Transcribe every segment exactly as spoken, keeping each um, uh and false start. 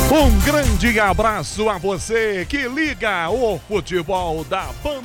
Um grande abraço a você que liga o futebol da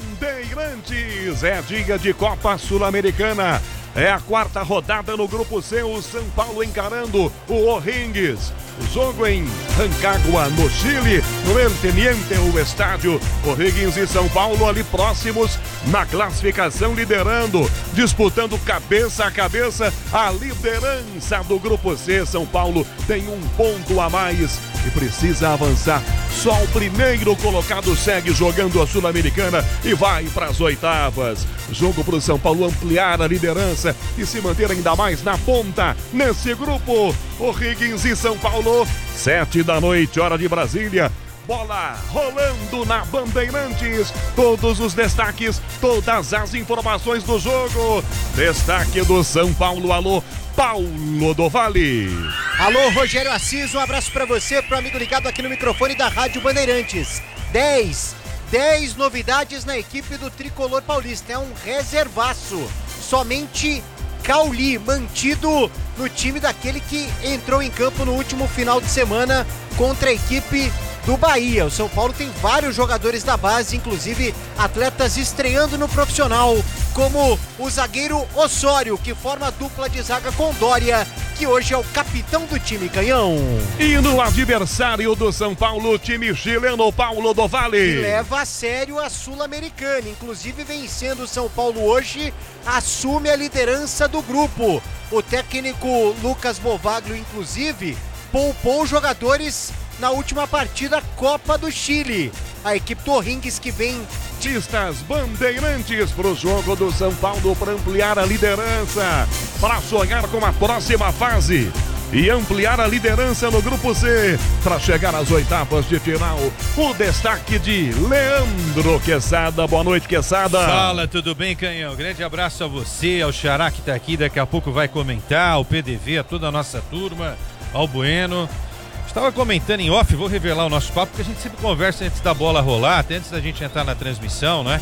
Bandeirantes. É dia de Copa Sul-Americana. É a quarta rodada no Grupo C, o São Paulo encarando o O'Higgins. O jogo em Rancagua, no Chile, no El Teniente, o estádio. O'Higgins e São Paulo ali próximos na classificação, liderando, disputando cabeça a cabeça a liderança do Grupo C. São Paulo tem um ponto a mais e precisa avançar. Só o primeiro colocado segue jogando a Sul-Americana e vai para as oitavas. Jogo para o São Paulo ampliar a liderança e se manter ainda mais na ponta nesse grupo. O'Higgins e São Paulo, sete da noite, hora de Brasília. Bola rolando na Bandeirantes. Todos os destaques, todas as informações do jogo. Destaque do São Paulo, alô, Paulo do Vale. Alô, Rogério Assis, um abraço pra você, pro amigo ligado aqui no microfone da Rádio Bandeirantes. dez, dez novidades na equipe do Tricolor Paulista, é um reservaço. Somente Cauli, mantido no time daquele que entrou em campo no último final de semana contra a equipe do Bahia. O São Paulo tem vários jogadores da base, inclusive atletas estreando no profissional, como o zagueiro Osório, que forma a dupla de zaga com Dória, que hoje é o capitão do time canhão. E no adversário do São Paulo, o time chileno, Paulo do Vale. E leva a sério a Sul-Americana, inclusive vencendo o São Paulo hoje, assume a liderança do grupo. O técnico Lucas Bovaglio, inclusive, poupou jogadores na última partida Copa do Chile. A equipe do O'Higgins que vem Tistas Bandeirantes para o jogo do São Paulo para ampliar a liderança, para sonhar com a próxima fase e ampliar a liderança no Grupo C para chegar às oitavas de final. O destaque de Leandro Quesada. Boa noite, Quesada. Fala, tudo bem, Canhão? Grande abraço a você, ao Xará que tá aqui, daqui a pouco vai comentar, ao P D V, a toda a nossa turma, ao Bueno. Estava comentando em off, vou revelar o nosso papo, porque a gente sempre conversa antes da bola rolar, até antes da gente entrar na transmissão, né?